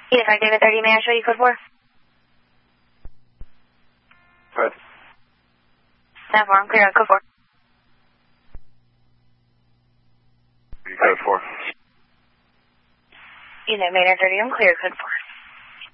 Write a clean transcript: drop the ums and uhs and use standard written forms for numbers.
Unified David 30, may I show you code 4? Good. 10-4, I'm clear on code 4. Code 4. Unit Maynard 30, I'm clear code 4.